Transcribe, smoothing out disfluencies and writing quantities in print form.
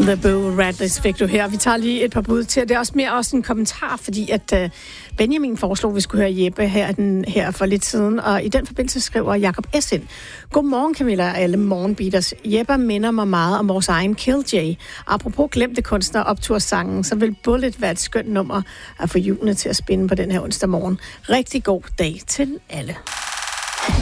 The Bo Radley fik du her. Vi tager lige et par bud til. Det er også en kommentar, fordi at Benjamin foreslog, at vi skulle høre Jeppe her for lidt siden, og i den forbindelse skriver Jakob S. ind. Godmorgen, Camilla og alle morgenbeaters. Jeppe minder mig meget om vores egen Kill J. Apropos glemte kunstner optursangen, så vil Bullet være et skønt nummer at få hjulene til at spinde på den her onsdag morgen. Rigtig god dag til alle.